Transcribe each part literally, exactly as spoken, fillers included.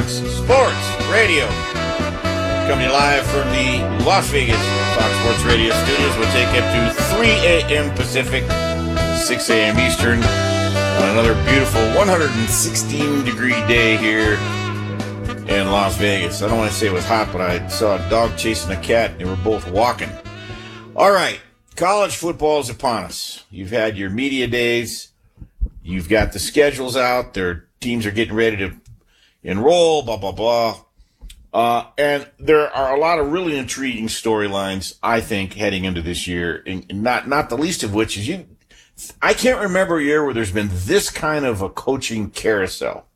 Fox Sports Radio. Coming live from the Las Vegas Fox Sports Radio studios. We'll take up to three a.m. Pacific, six a.m. Eastern, on another beautiful one hundred sixteen degree day here in Las Vegas. I don't want to say it was hot, but I saw a dog chasing a cat, and they were both walking. All right, college football is upon us. You've had your media days. You've got the schedules out. Their teams are getting ready to enroll, blah, blah, blah. Uh, and there are a lot of really intriguing storylines, I think, heading into this year, and not not the least of which is you. I can't remember a year where there's been this kind of a coaching carousel,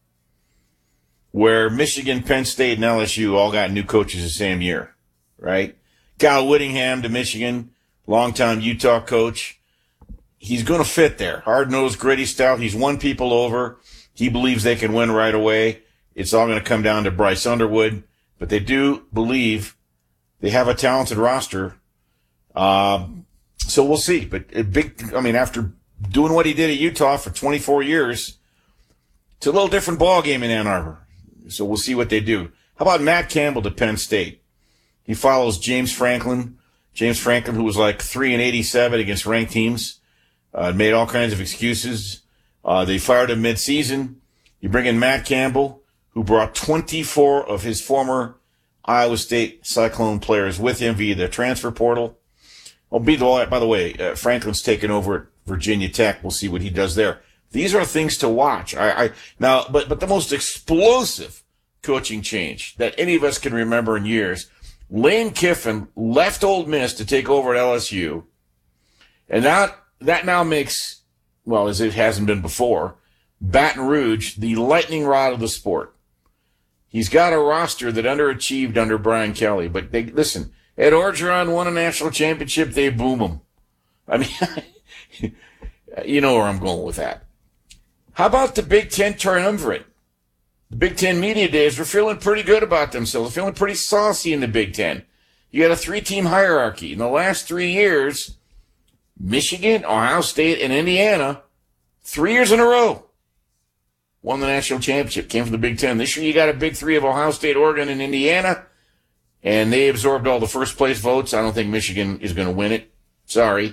where Michigan, Penn State, and L S U all got new coaches the same year, right? Cal Whittingham to Michigan, longtime Utah coach. He's going to fit there. Hard-nosed, gritty stout. He's won people over. He believes they can win right away. It's all going to come down to Bryce Underwood. But they do believe they have a talented roster. Um, so we'll see. But a big, I mean, after doing what he did at Utah for twenty-four years, it's a little different ball game in Ann Arbor. So we'll see what they do. How about Matt Campbell to Penn State? He follows James Franklin. James Franklin, who was like three and eighty-seven against ranked teams. Uh, made all kinds of excuses. Uh, they fired him mid-season. You bring in Matt Campbell, who brought twenty-four of his former Iowa State Cyclone players with him via the transfer portal. Oh, by the way, uh, Franklin's taken over at Virginia Tech. We'll see what he does there. These are things to watch. I, I now, but but the most explosive coaching change that any of us can remember in years, Lane Kiffin left Ole Miss to take over at L S U, and that. That now makes, well, as it hasn't been before, Baton Rouge the lightning rod of the sport. He's got a roster that underachieved under Brian Kelly. But they listen, Ed Orgeron won a national championship, they boom him. I mean, you know where I'm going with that. How about the Big Ten triumvirate? The Big Ten media days were feeling pretty good about themselves, feeling pretty saucy in the Big Ten. You got a three-team hierarchy. In the last three years, Michigan, Ohio State, and Indiana, three years in a row, won the national championship, came from the Big Ten. This year you got a big three of Ohio State, Oregon, and Indiana, and they absorbed all the first-place votes. I don't think Michigan is going to win it. Sorry.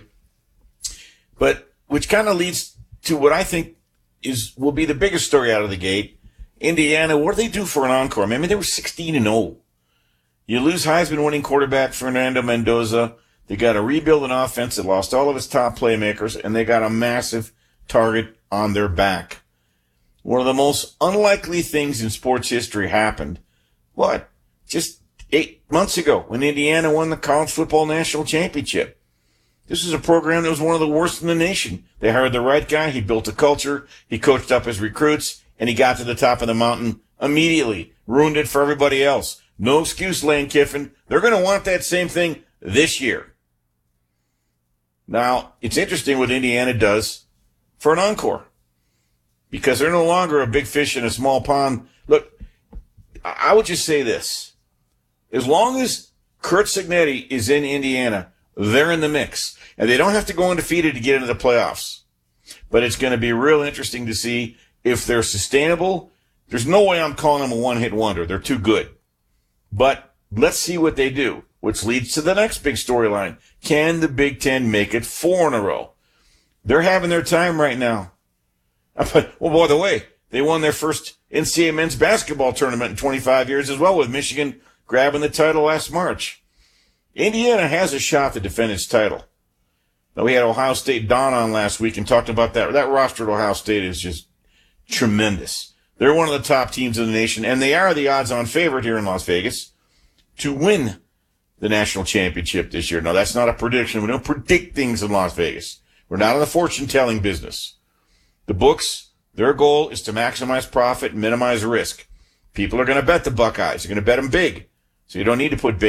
But which kind of leads to what I think is will be the biggest story out of the gate. Indiana, what do they do for an encore? I mean, they were sixteen and oh. You lose Heisman-winning quarterback Fernando Mendoza. They got a rebuilding offense that lost all of its top playmakers, and they got a massive target on their back. One of the most unlikely things in sports history happened, what, just eight months ago when Indiana won the college football national championship. This is a program that was one of the worst in the nation. They hired the right guy. He built a culture. He coached up his recruits, and he got to the top of the mountain immediately. Ruined it for everybody else. No excuse, Lane Kiffin. They're going to want that same thing this year. Now, it's interesting what Indiana does for an encore because they're no longer a big fish in a small pond. Look, I would just say this. As long as Curt Cignetti is in Indiana, they're in the mix. And they don't have to go undefeated to get into the playoffs. But it's going to be real interesting to see if they're sustainable. There's no way I'm calling them a one-hit wonder. They're too good. But let's see what they do. Which leads to the next big storyline. Can the Big Ten make it four in a row? They're having their time right now. Well, by the way, they won their first N C A A men's basketball tournament in twenty-five years as well, with Michigan grabbing the title last March. Indiana has a shot to defend its title. Now, we had Ohio State Don on last week and talked about that. That roster at Ohio State is just tremendous. They're one of the top teams in the nation, and they are the odds-on favorite here in Las Vegas to win the national championship this year. Now, that's not a prediction. We don't predict things in Las Vegas. We're not in the fortune-telling business. The books, their goal is to maximize profit and minimize risk. People are going to bet the Buckeyes. They're going to bet them big. So you don't need to put big